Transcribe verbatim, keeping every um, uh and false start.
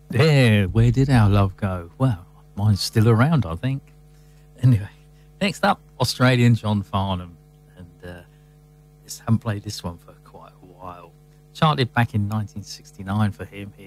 Yeah, where did our love go? Well, mine's still around, I think. Anyway, next up, Australian John Farnham. And uh, just haven't played this one for quite a while. Charted back in nineteen sixty-nine for him.